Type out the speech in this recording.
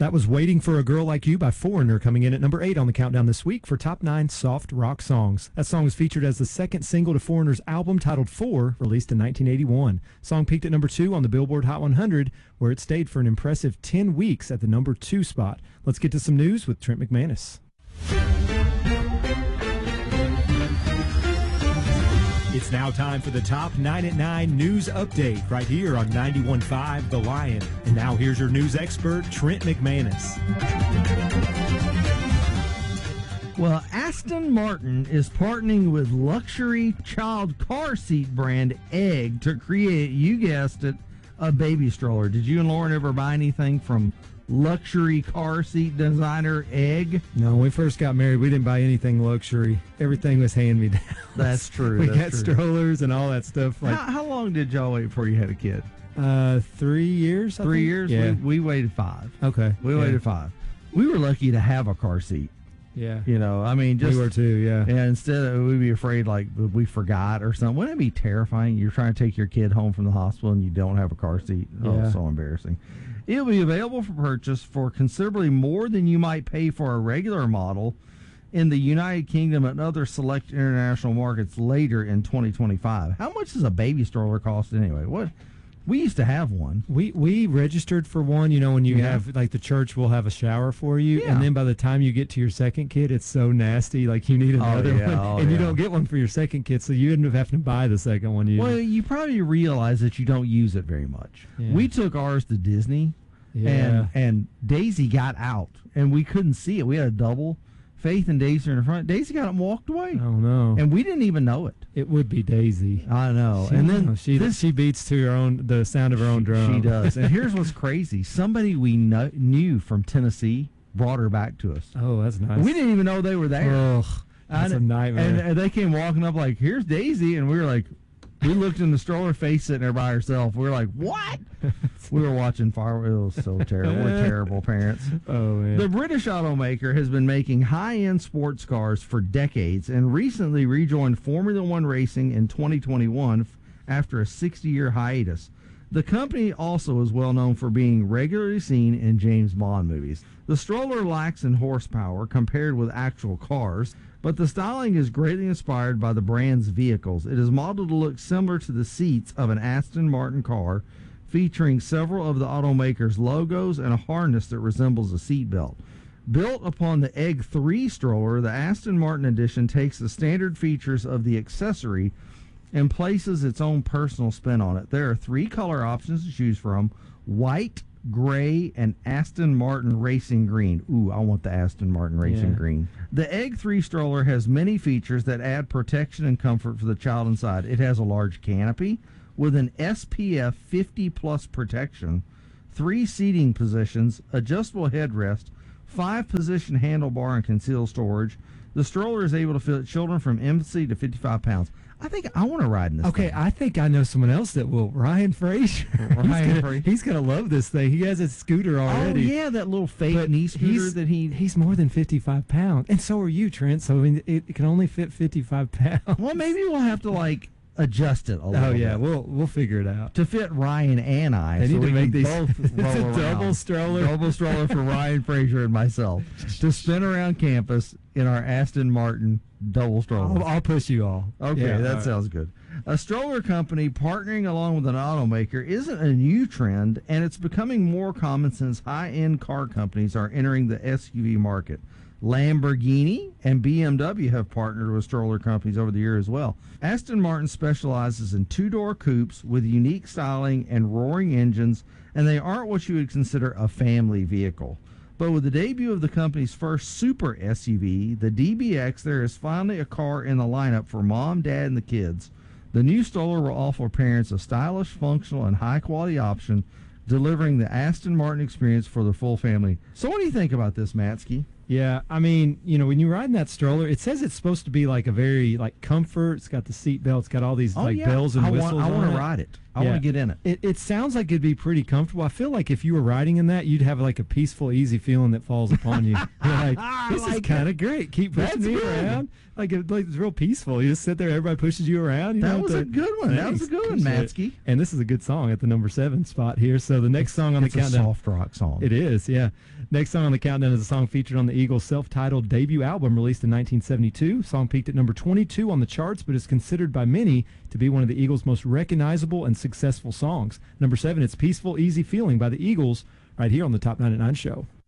That was Waiting for a Girl Like You by Foreigner, coming in at number 8 on the countdown this week for Top 9 Soft Rock Songs. That song was featured as the second single to Foreigner's album titled 4, released in 1981. Song peaked at number 2 on the Billboard Hot 100, where it stayed for an impressive 10 weeks at the number 2 spot. Let's get to some news with Trent McManus. It's now time for the Top 9 at 9 news update right here on 91.5 The Lion. And now here's your news expert, Trent McManus. Well, Aston Martin is partnering with luxury child car seat brand Egg to create, you guessed it, a baby stroller. Did you and Lauren ever buy anything from luxury car seat designer Egg? No, when we first got married, we didn't buy anything luxury. Everything was hand-me-down. That's true. We got strollers and all that stuff. Like, how long did y'all wait before you had a kid? 3 years, I 3 think? years? Yeah. We waited 5. Okay. We waited 5. We were lucky to have a car seat. Yeah. You know, I mean, just. We were too, yeah. And instead of, we'd be afraid, like, we forgot or something. Wouldn't it be terrifying? You're trying to take your kid home from the hospital and you don't have a car seat. Oh, Yeah. so embarrassing. It'll be available for purchase for considerably more than you might pay for a regular model in the United Kingdom and other select international markets later in 2025. How much does a baby stroller cost anyway? What? We used to have one. We registered for one, you know, when you have, like, the church will have a shower for you, and then by the time you get to your second kid, it's so nasty, like, you need another one, and you don't get one for your second kid, so you end up having to buy the second one. Well, you probably realize that you don't use it very much. Yeah. We took ours to Disney, and Daisy got out, and we couldn't see it. We had a double. Faith and Daisy are in the front. Daisy got up and walked away. Oh, no. And we didn't even know it. It would be Daisy. I know. And then she beats to the sound of her own drum. She does. And here's what's crazy. Somebody we knew from Tennessee brought her back to us. Oh, that's nice. We didn't even know they were there. Ugh, that's a nightmare. And they came walking up like, here's Daisy. And we were like, we looked in the stroller, face sitting there by herself. We were like, what? We were watching fireworks. It was so terrible. We're terrible parents. Oh, man. The British automaker has been making high-end sports cars for decades and recently rejoined Formula One racing in 2021 after a 60-year hiatus. The company also is well known for being regularly seen in James Bond movies. The stroller lacks in horsepower compared with actual cars, but the styling is greatly inspired by the brand's vehicles. It is modeled to look similar to the seats of an Aston Martin car, featuring several of the automaker's logos and a harness that resembles a seatbelt. Built upon the Egg 3 stroller, the Aston Martin edition takes the standard features of the accessory and places its own personal spin on it. There are 3 color options to choose from: white, gray, and Aston Martin Racing Green. Ooh, I want the Aston Martin Racing Green. The Egg 3 stroller has many features that add protection and comfort for the child inside. It has a large canopy with an SPF 50+ protection, 3 seating positions, adjustable headrest, 5-position handlebar, and concealed storage. The stroller is able to fit children from infancy to 55 pounds. I think I want to ride in this thing. I think I know someone else that will. Ryan Frazier. He's gonna love this thing. He has a scooter already. Oh, yeah, that little fake knee scooter that he's more than 55 pounds. And so are you, Trent. So, I mean, it can only fit 55 pounds. Well, maybe we'll have to, like, adjust it a little bit. Yeah, we'll figure it out. To fit Ryan and I. They need to make these both roll it's a around. double stroller. Double stroller for Ryan Frazier and myself to spin around campus in our Aston Martin double stroller. I'll push you all. Okay, Yeah, that sounds good. A stroller company partnering along with an automaker isn't a new trend, and it's becoming more common since high-end car companies are entering the SUV market. Lamborghini and BMW have partnered with stroller companies over the years as well. Aston Martin specializes in 2-door coupes with unique styling and roaring engines, and they aren't what you would consider a family vehicle. But with the debut of the company's first super SUV, the DBX, there is finally a car in the lineup for mom, dad, and the kids. The new stroller will offer parents a stylish, functional, and high-quality option, delivering the Aston Martin experience for the full family. So what do you think about this, Matsky? Yeah, I mean, you know, when you ride in that stroller, it says it's supposed to be like a very, like, comfort. It's got the seat belt. It's got all these, bells and whistles I want on to it. ride it. I want to get in it. It sounds like it'd be pretty comfortable. I feel like if you were riding in that, you'd have, like, a peaceful, easy feeling that falls upon you. You're like, this is kind of great. Keep pushing me around. Like, it's real peaceful. You just sit there, everybody pushes you around. That was a good one. That was a good one, Matsky. And this is a good song at the number 7 spot here. So the next song on the countdown. It's a soft rock song. It is, yeah. Next song on the countdown is a song featured on the Eagles' self-titled debut album released in 1972. Song peaked at number 22 on the charts, but is considered by many to be one of the Eagles' most recognizable and successful songs. Number 7, it's Peaceful, Easy Feeling by the Eagles, right here on the Top 9 at 9 show.